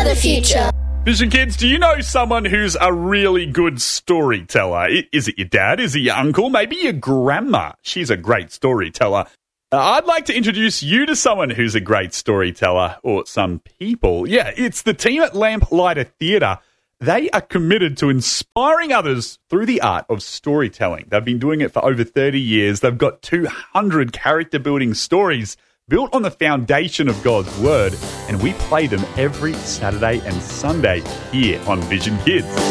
the future. Vision Kids, do you know someone who's a really good storyteller? Is it your dad? Is it your uncle? Maybe your grandma? She's a great storyteller. I'd like to introduce you to someone who's a great storyteller, or some people. Yeah, it's the team at Lamplighter Theatre. They are committed to inspiring others through the art of storytelling. They've been doing it for over 30 years. They've got 200 character-building stories built on the foundation of God's Word, and we play them every Saturday and Sunday here on Vision Kids.